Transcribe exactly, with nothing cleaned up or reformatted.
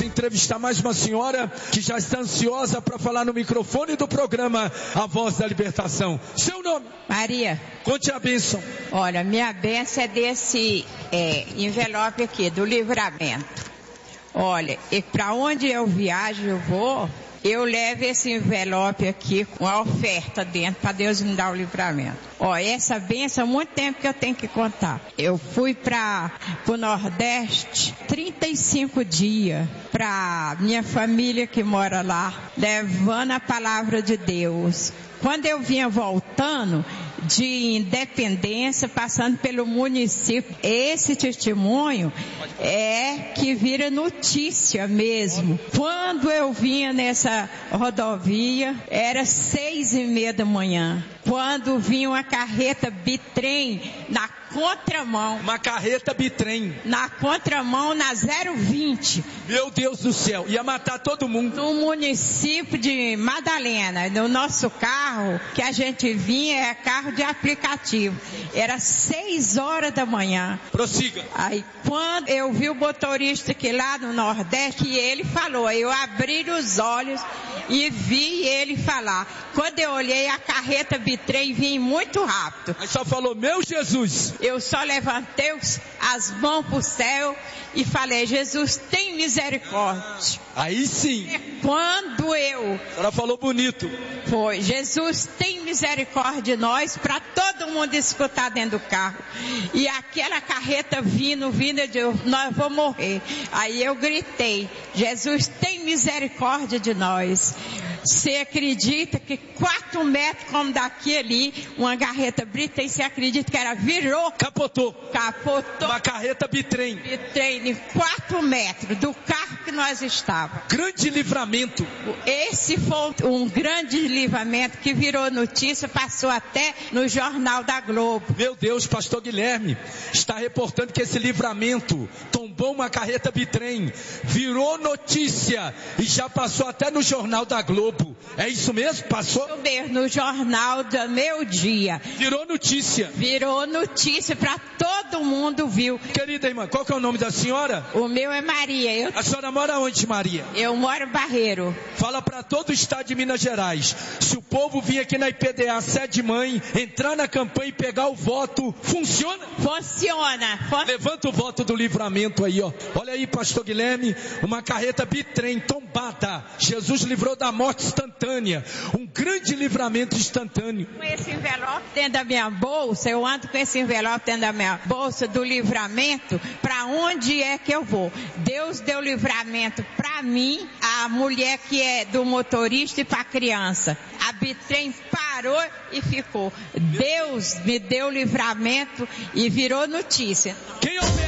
entrevistar mais uma senhora que já está ansiosa para falar no microfone do programa A Voz da Libertação. Seu nome? Maria. Conte a bênção. Olha, minha bênção é desse é, envelope aqui, do livramento. Olha, e para onde eu viajo, eu vou, eu levo esse envelope aqui com a oferta dentro, para Deus me dar o livramento. Ó, essa bênção há muito tempo que eu tenho que contar. Eu fui para o Nordeste, trinta e cinco dias, para minha família que mora lá, levando a palavra de Deus. Quando eu vinha voltando de Independência, passando pelo município, esse testemunho é que vira notícia mesmo. Quando eu vinha nessa rodovia, era seis e meia da manhã. Quando vinha uma carreta bitrem na contramão. Uma carreta bitrem. Na contramão, na zero vinte. Meu Deus do céu, ia matar todo mundo. No município de Madalena, no nosso carro, que a gente vinha, é carro de aplicativo. Era seis horas da manhã. Prossiga. Aí, quando eu vi o motorista aqui lá no Nordeste, que ele falou, eu abri os olhos e vi ele falar. Quando eu olhei, a carreta bitrem vinha muito rápido. Aí só falou, meu Jesus. Eu só levantei as mãos para o céu e falei, Jesus, tem misericórdia. Aí sim. Quando eu... A senhora falou bonito. Foi, Jesus, tem misericórdia de nós, para todo mundo escutar dentro do carro. E aquela carreta vindo, vindo, eu disse, nós vamos morrer. Aí eu gritei, Jesus, tem misericórdia de nós. Você acredita que quatro metros como daqui ali, uma carreta bitrem, você acredita que ela virou? Capotou. Capotou. Uma carreta bitrem. Bitrem em quatro metros do carro que nós estávamos. Grande livramento. Esse foi um grande livramento que virou notícia, passou até no Jornal da Globo. Meu Deus, pastor Guilherme está reportando que esse livramento tombou uma carreta bitrem, virou notícia e já passou até no Jornal da Globo. É isso mesmo? Passou? No Jornal do Meu Dia. Virou notícia. Virou notícia para todo mundo viu. Querida irmã, qual que é o nome da senhora? O meu é Maria. Eu... A senhora mora onde, Maria? Eu moro em Barreiro. Fala para todo o estado de Minas Gerais. Se o povo vir aqui na I P D A sede mãe, entrar na campanha e pegar o voto, funciona? Funciona. Fun... Levanta o voto do livramento aí, ó. Olha aí, pastor Guilherme, uma carreta bitrem tombada. Jesus livrou da morte instantânea. Um grande livramento instantâneo. Com esse envelope dentro da minha bolsa, eu ando com esse envelope dentro da minha bolsa do livramento, para onde é que eu vou? Deus deu livramento para mim, a mulher que é do motorista e para a criança. A bitrem parou e ficou. Deus me deu livramento e virou notícia. Quem